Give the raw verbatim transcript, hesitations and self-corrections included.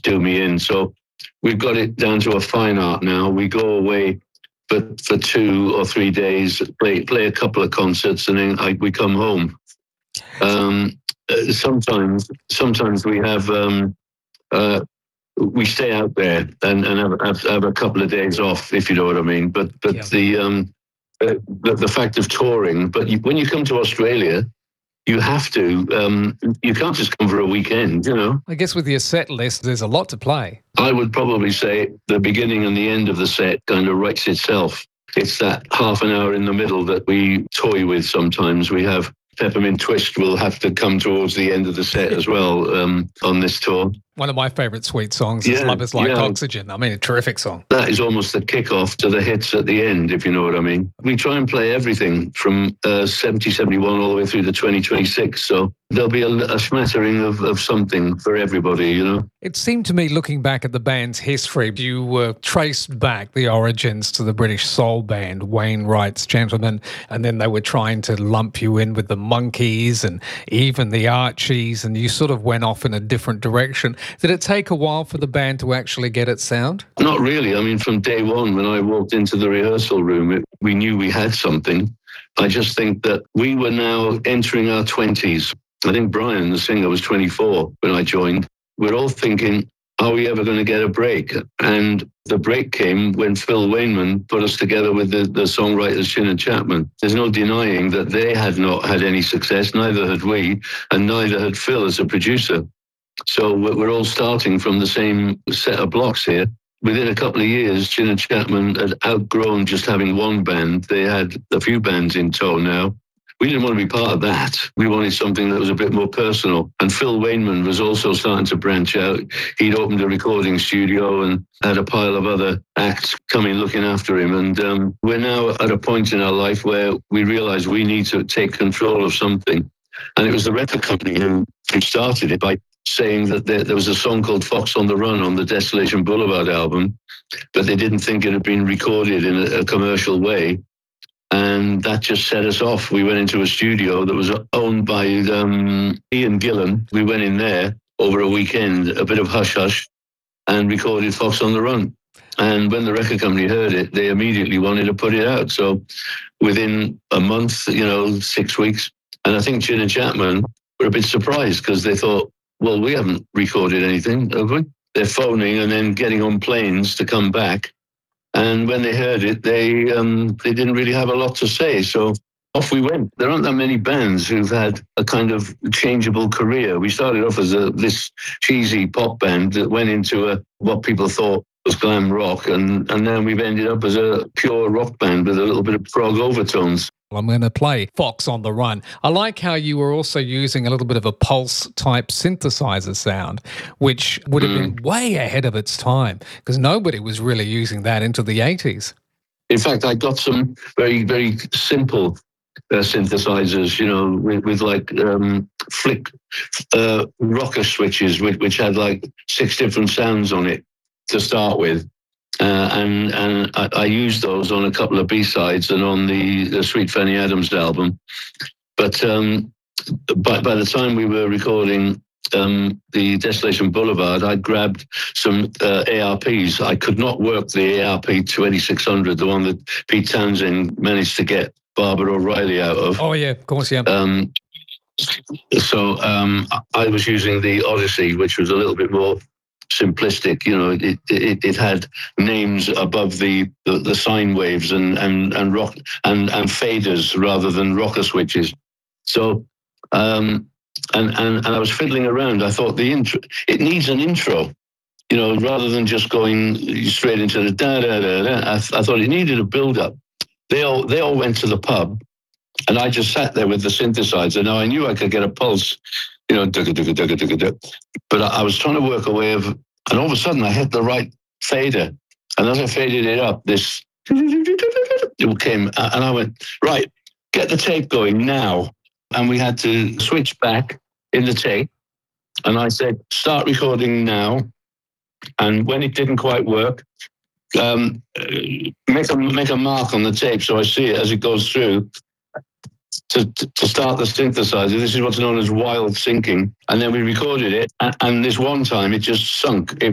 do me in. So we've got it down to a fine art now. We go away for, for two or three days, play play a couple of concerts, and then I, we come home. Um, uh, sometimes, sometimes we have um, uh, we stay out there and, and have, have, have a couple of days off, if you know what I mean. But but yeah. the um, uh, the, the fact of touring. But you, when you come to Australia, you have to. Um, you can't just come for a weekend, you know. I guess with your set list, there's a lot to play. I would probably say the beginning and the end of the set kind of writes itself. It's that half an hour in the middle that we toy with sometimes. We have Peppermint Twist will have to come towards the end of the set as well um, on this tour. One of my favourite Sweet songs is yeah, Love is Like yeah. Oxygen. I mean, a terrific song. That is almost the kick-off to the hits at the end, if you know what I mean. We try and play everything from uh, seventy, seventy-one all the way through to twenty twenty-six. So there'll be a, a smattering of, of something for everybody, you know. It seemed to me, looking back at the band's history, you were uh, traced back the origins to the British soul band, Wainwright's Gentlemen, and then they were trying to lump you in with the Monkees and even the Archies, and you sort of went off in a different direction. Did it take a while for the band to actually get its sound? Not really. I mean, from day one, when I walked into the rehearsal room, it, we knew we had something. I just think that we were now entering our twenties. I think Brian, the singer, was twenty-four when I joined. We're all thinking, are we ever going to get a break? And the break came when Phil Wainman put us together with the, the songwriters Chin and Chapman. There's no denying that they had not had any success, neither had we, and neither had Phil as a producer. So we're all starting from the same set of blocks here. Within a couple of years, Chin and Chapman had outgrown just having one band. They had a few bands in tow now. We didn't want to be part of that. We wanted something that was a bit more personal. And Phil Wainman was also starting to branch out. He'd opened a recording studio and had a pile of other acts coming looking after him. And um, we're now at a point in our life where we realize we need to take control of something. And it was the record company who, who started it by saying that there, there was a song called Fox on the Run on the Desolation Boulevard album, but they didn't think it had been recorded in a, a commercial way. And that just set us off. We went into a studio that was owned by um, Ian Gillan. We went in there over a weekend, a bit of hush-hush, and recorded Fox on the Run. And when the record company heard it, they immediately wanted to put it out. So within a month, you know, six weeks, and I think Chin and Chapman were a bit surprised because they thought, well, we haven't recorded anything, have we? They're phoning and then getting on planes to come back. And when they heard it, they um, they didn't really have a lot to say. So off we went. There aren't that many bands who've had a kind of changeable career. We started off as a, this cheesy pop band that went into a, what people thought was glam rock. And, and then we've ended up as a pure rock band with a little bit of prog overtones. I'm going to play Fox on the Run. I like how you were also using a little bit of a pulse-type synthesizer sound, which would have mm. been way ahead of its time, because nobody was really using that into the eighties. In fact, I got some very, very simple uh, synthesizers, you know, with, with like um, flick uh, rocker switches, which, which had like six different sounds on it to start with. Uh, and and I, I used those on a couple of B-sides and on the, the Sweet Fanny Adams album. But um, by, by the time we were recording um, the Desolation Boulevard, I grabbed some uh, A R Ps. I could not work the A R P twenty-six hundred, the one that Pete Townsend managed to get Barbara O'Reilly out of. Oh, yeah, of course, yeah. Um, so um, I was using the Odyssey, which was a little bit more simplistic. You know, it, it it had names above the, the, the sine waves and and and rock and and faders rather than rocker switches. So um and and and I was fiddling around. I thought the intro, it needs an intro, you know, rather than just going straight into the da da da da. I, I thought it needed a build up. They all they all went to the pub, and I just sat there with the synthesizer. Now I knew I could get a pulse, you know, dugga, dugga, dugga, dugga, dugga. But I was trying to work a way of, and all of a sudden I hit the right fader. And as I faded it up, this it came, and I went, right, get the tape going now. And we had to switch back in the tape. And I said, start recording now. And when it didn't quite work, um, make a make a mark on the tape so I see it as it goes through. To, to start the synthesizer, this is what's known as wild syncing. And then we recorded it, and, and this one time it just sunk. It